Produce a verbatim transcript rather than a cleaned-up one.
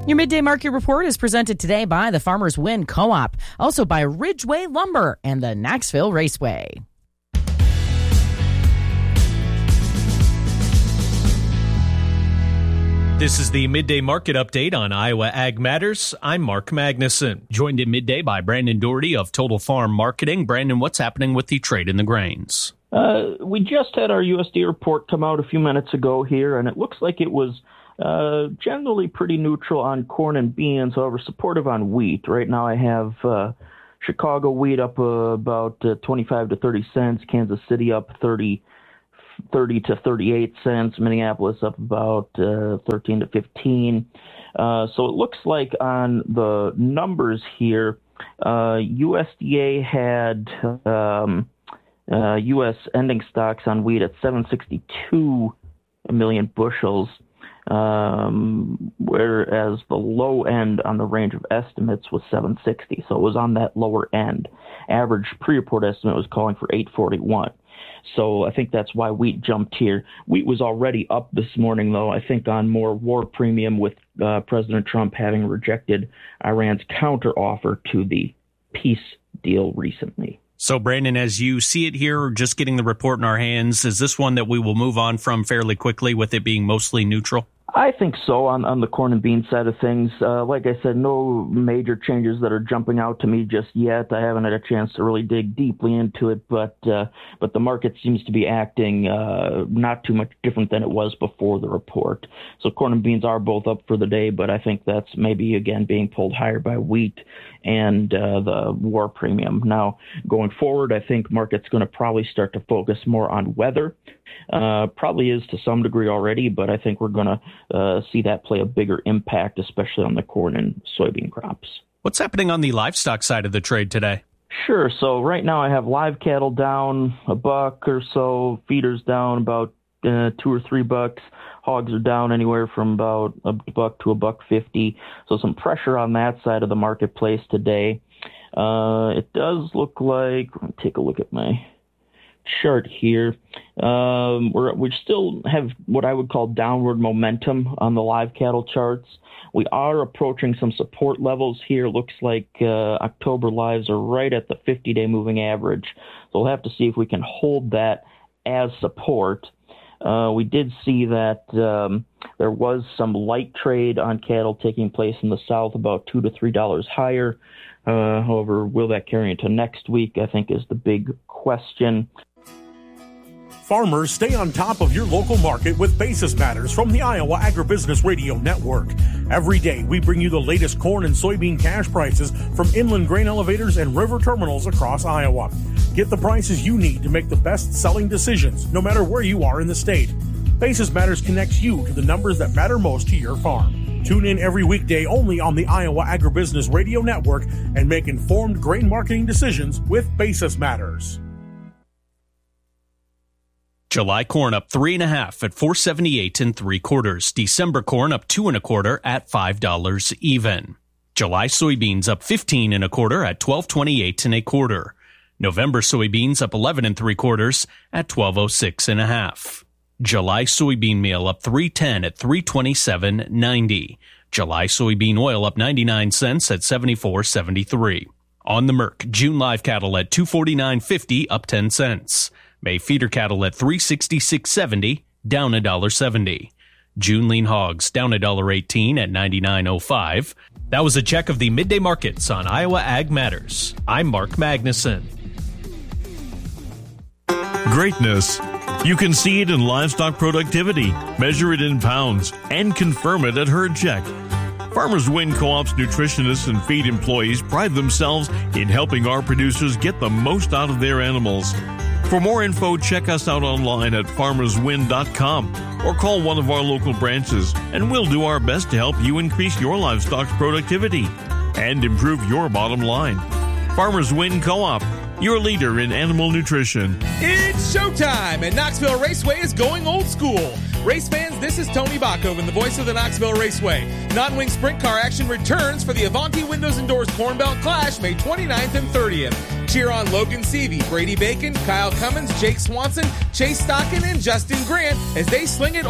Your midday market report is presented today by the Farmers Win Co-op, also by Ridgeway Lumber and the Knoxville Raceway. This is the Midday Market Update on Iowa Ag Matters. I'm Mark Magnuson, joined at midday by Brandon Doherty of Total Farm Marketing. Brandon, what's happening with the trade in the grains? Uh, we just had our U S D A report come out a few minutes ago here, and it looks like it was uh, generally pretty neutral on corn and beans, however, supportive on wheat. Right now I have uh, Chicago wheat up uh, about uh, twenty-five to thirty cents, Kansas City up thirty thirty to thirty-eight cents, Minneapolis up about uh, thirteen to fifteen. Uh, so it looks like on the numbers here, uh, U S D A had um, uh, U S ending stocks on wheat at seven hundred sixty-two million bushels, um, whereas the low end on the range of estimates was seven hundred sixty. So it was on that lower end. Average pre-report estimate was calling for eight hundred forty-one. So I think that's why wheat jumped here. Wheat was already up this morning, though, I think on more war premium with uh, President Trump having rejected Iran's counteroffer to the peace deal recently. So, Brandon, as you see it here, just getting the report in our hands, is this one that we will move on from fairly quickly with it being mostly neutral? I think so on, on the corn and bean side of things. Uh, like I said, no major changes that are jumping out to me just yet. I haven't had a chance to really dig deeply into it, but uh, but the market seems to be acting uh, not too much different than it was before the report. So corn and beans are both up for the day, but I think that's maybe, again, being pulled higher by wheat and uh, the war premium. Now, going forward, I think market's going to probably start to focus more on weather. Uh, probably is to some degree already, but I think we're going to uh, see that play a bigger impact, especially on the corn and soybean crops. What's happening on the livestock side of the trade today? Sure. So right now I have live cattle down a buck or so, feeders down about uh, two or three bucks. Hogs are down anywhere from about a buck to a buck fifty. So some pressure on that side of the marketplace today. Uh, it does look like, let me take a look at my chart here. Um, we're, we still have what I would call downward momentum on the live cattle charts. We are approaching some support levels here. Looks like uh, October lives are right at the fifty-day moving average. So we'll have to see if we can hold that as support. Uh, we did see that um, there was some light trade on cattle taking place in the south, about two to three dollars higher. Uh, however, will that carry into next week, I think, is the big question. Farmers, stay on top of your local market with Basis Matters from the Iowa Agribusiness Radio Network. Every day, we bring you the latest corn and soybean cash prices from inland grain elevators and river terminals across Iowa. Get the prices you need to make the best-selling decisions, no matter where you are in the state. Basis Matters connects you to the numbers that matter most to your farm. Tune in every weekday only on the Iowa Agribusiness Radio Network and make informed grain marketing decisions with Basis Matters. July corn up three and a half at four seventy-eight and three quarters. December corn up two and a quarter at five dollars even. July soybeans up fifteen and a quarter at twelve twenty-eight and a quarter. November soybeans up eleven and three quarters at twelve oh six and a half. July soybean meal up three ten at three twenty-seven ninety. July soybean oil up ninety-nine cents at seventy-four seventy-three. On the Merc, June live cattle at two forty-nine fifty, up ten cents. May feeder cattle at three sixty-six seventy, down one dollar seventy. June lean hogs down one dollar eighteen at ninety-nine oh five. That was a check of the midday markets on Iowa Ag Matters. I'm Mark Magnuson. Greatness. You can see it in livestock productivity, measure it in pounds, and confirm it at Herd Check. Farmers Win Co-op's nutritionists and feed employees pride themselves in helping our producers get the most out of their animals. For more info, check us out online at farmers win dot com or call one of our local branches, and we'll do our best to help you increase your livestock's productivity and improve your bottom line. Farmers Win Co-op, your leader in animal nutrition. It's showtime, and Knoxville Raceway is going old school. Race fans, this is Tony Bachhoven, the voice of the Knoxville Raceway. Non-wing sprint car action returns for the Avanti Windows and Doors Corn Belt Clash May twenty-ninth and thirtieth. Cheer on Logan Seavey, Brady Bacon, Kyle Cummins, Jake Swanson, Chase Stockin, and Justin Grant as they sling it